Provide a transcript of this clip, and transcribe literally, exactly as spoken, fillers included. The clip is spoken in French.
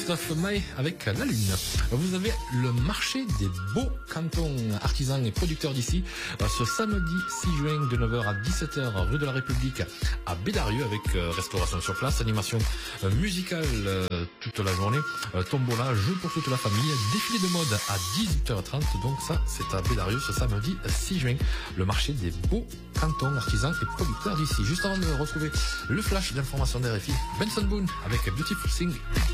Christophe Maé avec La Lune. Vous avez le marché des beaux cantons artisans et producteurs d'ici ce samedi six juin de neuf heures à dix-sept heures rue de la République à Bédarieux avec restauration sur place, animation musicale toute la journée, tombola, jeu pour toute la famille, défilé de mode à dix-huit heures trente. Donc ça, c'est à Bédarieux ce samedi six juin. Le marché des beaux cantons artisans et producteurs d'ici. Juste avant de retrouver le flash d'information d'R F I, Benson Boone avec Beautiful Thing.